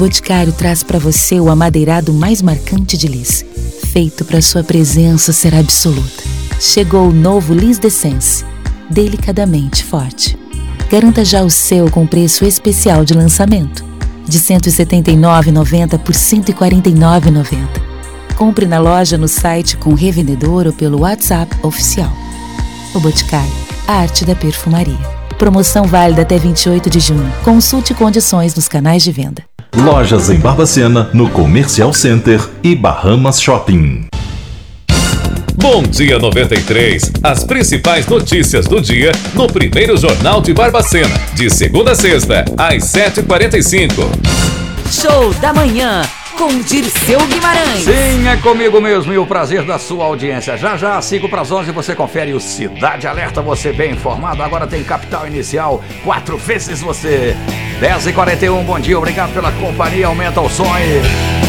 Boticário traz para você o amadeirado mais marcante de Lis, feito para sua presença ser absoluta. Chegou o novo Lis D'Essence, delicadamente forte. Garanta já o seu com preço especial de lançamento, de R$ 179,90 por R$ 149,90. Compre na loja, no site com revendedor ou pelo WhatsApp oficial. O Boticário, a arte da perfumaria. Promoção válida até 28 de junho. Consulte condições nos canais de venda. Lojas em Barbacena, no Comercial Center e Bahamas Shopping. Bom Dia 93. As principais notícias do dia no primeiro Jornal de Barbacena, de segunda a sexta, às 7h45. Show da manhã com Dirceu Guimarães. Sim, é comigo mesmo e o prazer da sua audiência. Já, 5 para as 11, você confere o Cidade Alerta, você bem informado. Agora tem Capital Inicial, 4 vezes você. 10h41, bom dia, obrigado pela companhia, aumenta o som aí.